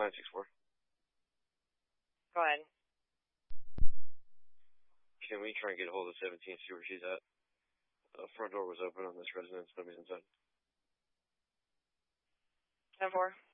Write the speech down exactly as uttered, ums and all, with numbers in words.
nine six four. Go ahead. Can we try and get a hold of seventeen, see where she's at? The uh, front door was open on this residence, nobody's inside. ten four.